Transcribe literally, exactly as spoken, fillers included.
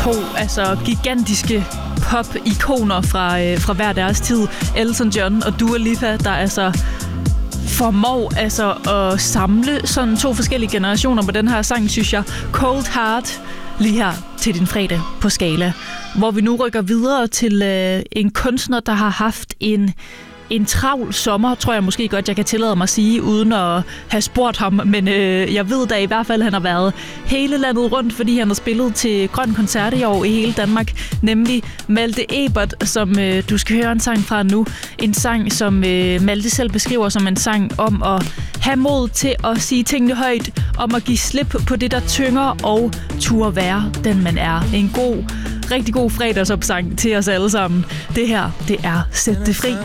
to altså gigantiske pop-ikoner fra, øh, fra hver deres tid. Elton John og Dua Lipa, der altså formår altså at samle sådan to forskellige generationer på den her sang, synes jeg. Cold Heart, lige her til din fredag på Skala, hvor vi nu rykker videre til øh, en kunstner, der har haft en En travl sommer, tror jeg måske godt, jeg kan tillade mig at sige, uden at have spurgt ham. Men øh, jeg ved da i hvert fald, at han har været hele landet rundt, fordi han har spillet til Grøn Koncert i år i hele Danmark. Nemlig Malte Ebert, som øh, du skal høre en sang fra nu. En sang, som øh, Malte selv beskriver som en sang om at have mod til at sige tingene højt, om at give slip på det, der tynger, og turde være den, man er. En god, rigtig god fredagsopsang til os alle sammen. Det her, det er Sæt det fri.